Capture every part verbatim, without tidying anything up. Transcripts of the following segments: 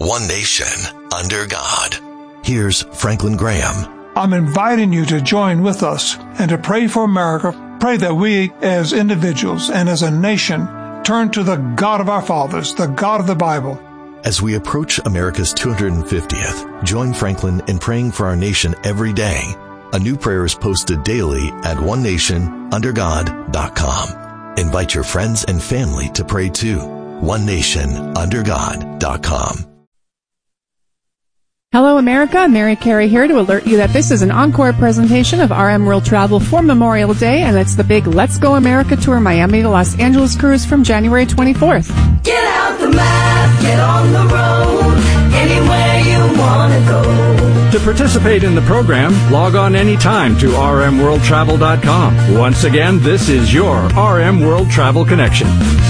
one nation, under God. Here's Franklin Graham. I'm inviting you to join with us and to pray for America. Pray that we as individuals and as a nation turn to the God of our fathers, the God of the Bible. As we approach America's two hundred fiftieth, join Franklin in praying for our nation every day. A new prayer is posted daily at one nation under god dot com. Invite your friends and family to pray too. one nation under god dot com. Hello, America. Mary Carey here to alert you that this is an encore presentation of R M World Travel for Memorial Day, and it's the big Let's Go America Tour Miami to Los Angeles cruise from January twenty-fourth. Get out the map, get on the road, anywhere you want to go. To participate in the program, log on anytime to r m world travel dot com. Once again, this is your R M World Travel Connection.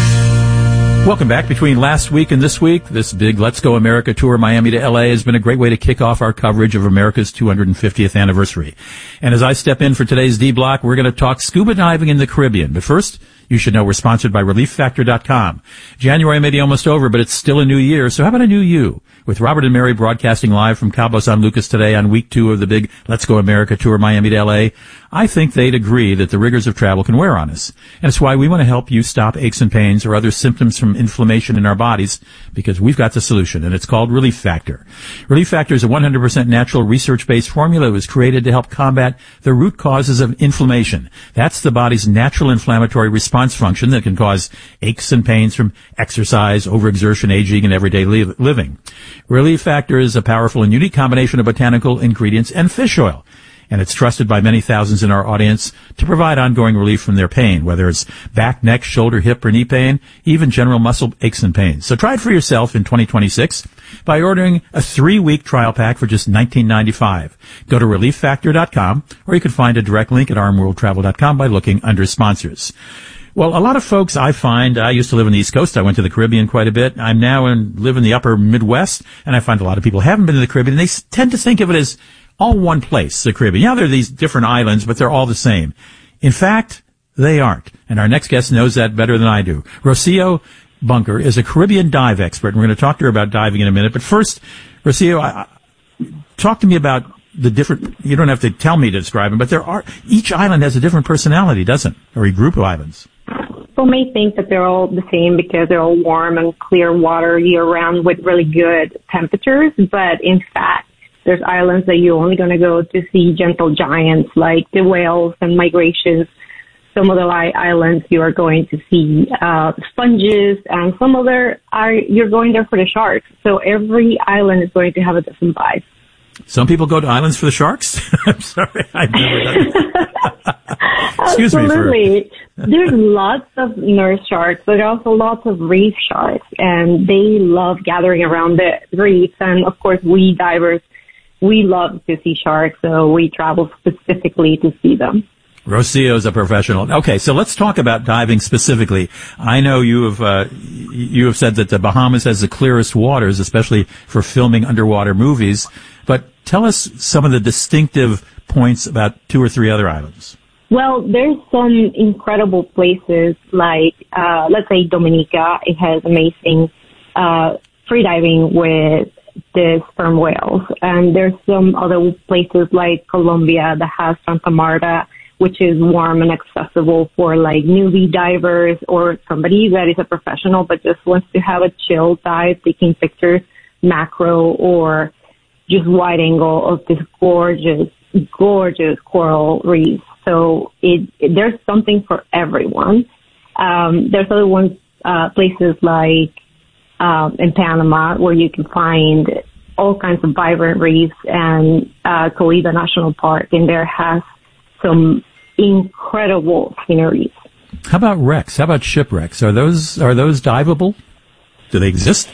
Welcome back. Between last week and this week, this big Let's Go America Tour Miami to L A has been a great way to kick off our coverage of America's two hundred fiftieth anniversary. And as I step in for today's D-Block, we're going to talk scuba diving in the Caribbean. But first, you should know we're sponsored by relief factor dot com. January may be almost over, but it's still a new year, so how about a new you? With Robert and Mary broadcasting live from Cabo San Lucas today on week two of the big Let's Go America Tour Miami to L A, I think they'd agree that the rigors of travel can wear on us. And it's why we want to help you stop aches and pains or other symptoms from inflammation in our bodies, because we've got the solution, and it's called Relief Factor. Relief Factor is a one hundred percent natural research-based formula that was created to help combat the root causes of inflammation. That's the body's natural inflammatory response function that can cause aches and pains from exercise, overexertion, aging, and everyday li- living. Relief Factor is a powerful and unique combination of botanical ingredients and fish oil, and it's trusted by many thousands in our audience to provide ongoing relief from their pain, whether it's back, neck, shoulder, hip, or knee pain, even general muscle aches and pains. So try it for yourself in twenty twenty-six by ordering a three-week trial pack for just nineteen ninety-five. Go to relief factor dot com, or you can find a direct link at r m world travel dot com by looking under sponsors. Well, a lot of folks I find, I used to live on the East Coast. I went to the Caribbean quite a bit. I'm now in, live in the upper Midwest, and I find a lot of people haven't been to the Caribbean. They s- tend to think of it as all one place, the Caribbean. Yeah, there are these different islands, but they're all the same. In fact, they aren't. And our next guest knows that better than I do. Rocio Bunker is a Caribbean dive expert, and we're going to talk to her about diving in a minute. But first, Rocio, I, I, talk to me about the different, you don't have to tell me to describe them, but there are, each island has a different personality, doesn't it? Or a group of islands. People may think that they're all the same because they're all warm and clear water year-round with really good temperatures, but in fact, there's islands that you're only going to go to see gentle giants like the whales and migrations. Some other islands you are going to see uh, sponges, and some other are you're going there for the sharks. So every island is going to have a different vibe. Some people go to islands for the sharks? I'm sorry, I've never done that. Excuse Absolutely. me. For... There's lots of nurse sharks, but also lots of reef sharks, and they love gathering around the reefs. And of course, we divers, we love to see sharks, so we travel specifically to see them. Rocio is a professional. Okay, so let's talk about diving specifically. I know you have uh, you have said that the Bahamas has the clearest waters, especially for filming underwater movies. But tell us some of the distinctive points about two or three other islands. Well, there's some incredible places like, uh, let's say Dominica. It has amazing uh, freediving with the sperm whales. And there's some other places like Colombia that has Santa Marta, which is warm and accessible for like newbie divers or somebody that is a professional but just wants to have a chill dive, taking pictures, macro or just wide angle of this gorgeous, gorgeous coral reef. So it, it there's something for everyone. Um, there's other ones, uh, places like um, in Panama where you can find all kinds of vibrant reefs, and uh, Coiba National Park, and there has some incredible sceneries. How about wrecks? How about shipwrecks? Are those are those diveable? Do they exist?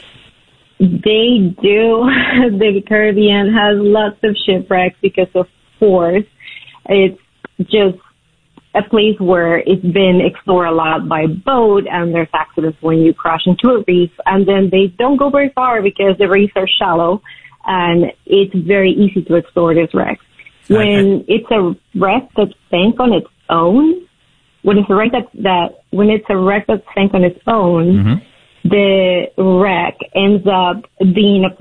They do. The Caribbean has lots of shipwrecks because, of course, it's just a place where it's been explored a lot by boat, and there's accidents when you crash into a reef, and then they don't go very far because the reefs are shallow, and it's very easy to explore these wrecks. When it's a wreck that sank on its own, when it's a wreck that, that when it's a wreck that sank on its own, mm-hmm. the wreck ends up being a